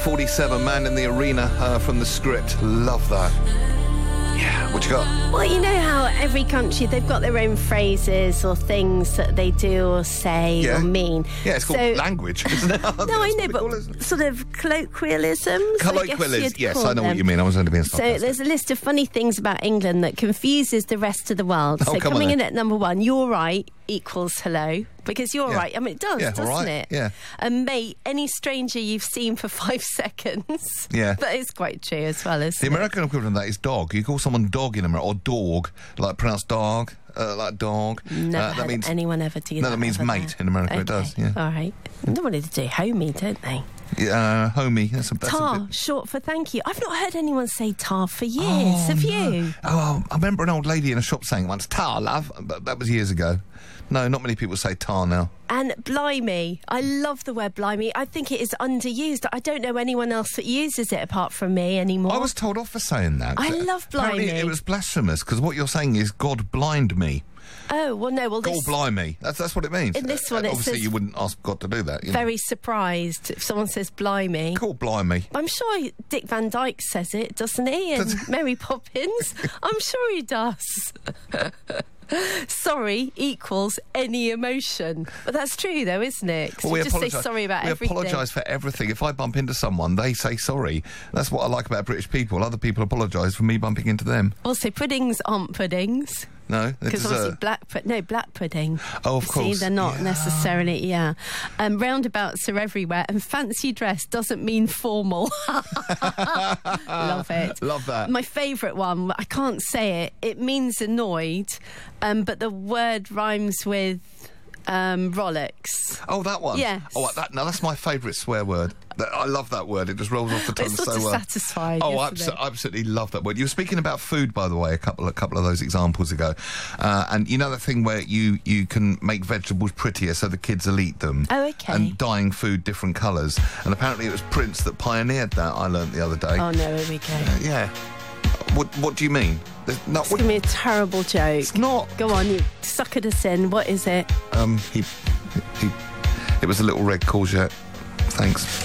1947, Man in the Arena from the Script. Love that. Yeah, what you got? Well, you know how every country, they've got their own phrases or things that they do or say or mean. Yeah, it's called language, isn't it? No, I know, but sort of colloquialisms. Colloquialisms, yes, I know what you mean. I was only being sarcastic. So there's a list of funny things about England that confuses the rest of the world. So coming in at number one, you're right equals hello. Because you're right. I mean, it does, doesn't it? Yeah. And mate, any stranger you've seen for 5 seconds. Yeah. That is quite true as well, isn't it? The American equivalent of that is dog. You call someone dog in America, or dog, like pronounced dog, like dog. Never that means anyone ever do that. No, that means mate in America. It does, yeah. All right. They wanted to do homie, don't they? Yeah, homie. That's tar, short for thank you. I've not heard anyone say tar for years. Have you? Oh, I remember an old lady in a shop saying once, tar, love. But that was years ago. No, not many people say tar now. And blimey. I love the word blimey. I think it is underused. I don't know anyone else that uses it apart from me anymore. I was told off for saying that. I love blimey. Apparently it was blasphemous, because what you're saying is God blind me. Oh, well, no, well, this... God blimey. That's what it means. In this one, obviously, you wouldn't ask God to do that. Very surprised if someone says blimey. Call blimey. I'm sure Dick Van Dyke says it, doesn't he? And Mary Poppins. I'm sure he does. Sorry equals any emotion. But that's true, though, isn't it? Well, we just say sorry about everything. We apologise for everything. If I bump into someone, they say sorry. That's what I like about British people. Other people apologise for me bumping into them. Also, puddings aren't puddings. No, because obviously black pudding. Oh, of course. See, they're not necessarily. Yeah, roundabouts are everywhere, and fancy dress doesn't mean formal. Love it. Love that. My favourite one. I can't say it. It means annoyed, but the word rhymes with Rolex. Oh, that one. Yes. Oh, that's my favourite swear word. I love that word. It just rolls off the tongue so well. It's sort of satisfying. Oh, I absolutely love that word. You were speaking about food, by the way, a couple of those examples ago, and you know that thing where you can make vegetables prettier so the kids will eat them. Oh, okay. And dyeing food different colours. And apparently it was Prince that pioneered that. I learnt the other day. Oh no, here we go. Yeah. What do you mean? It's going to be a terrible joke. It's not. Go on, you suckered us in. What is it? It was a little red courgette. Thanks.